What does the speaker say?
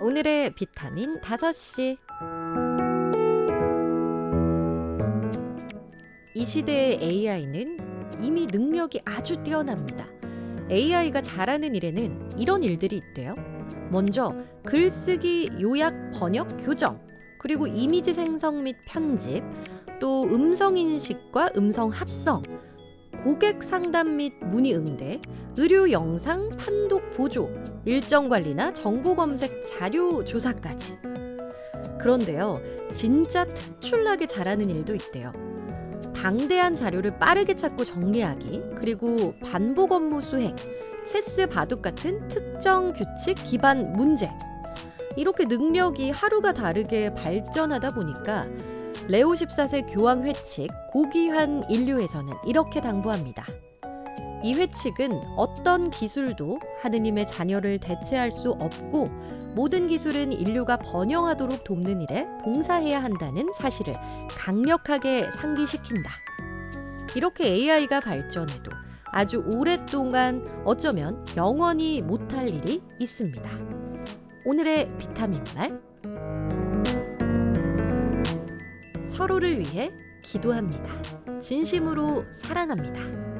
오늘의 비타민 5시. 이 시대의 AI는 이미 능력이 아주 뛰어납니다. AI가 잘하는 일에는 이런 일들이 있대요. 먼저 글쓰기, 요약, 번역, 교정, 그리고 이미지 생성 및 편집, 또 음성 인식과 음성 합성, 고객 상담 및 문의 응대, 의료 영상 판독 보조, 일정 관리나 정보 검색 자료 조사까지. 그런데요, 진짜 특출나게 잘하는 일도 있대요. 방대한 자료를 빠르게 찾고 정리하기, 그리고 반복 업무 수행, 체스 바둑 같은 특정 규칙 기반 문제. 이렇게 능력이 하루가 다르게 발전하다 보니까 레오 14세 교황 회칙 고귀한 인류에서는 이렇게 당부합니다. 이 회칙은 어떤 기술도 하느님의 자녀를 대체할 수 없고 모든 기술은 인류가 번영하도록 돕는 일에 봉사해야 한다는 사실을 강력하게 상기시킨다. 이렇게 AI가 발전해도 아주 오랫동안 어쩌면 영원히 못할 일이 있습니다. 오늘의 비타민 말. 서로를 위해 기도합니다. 진심으로 사랑합니다.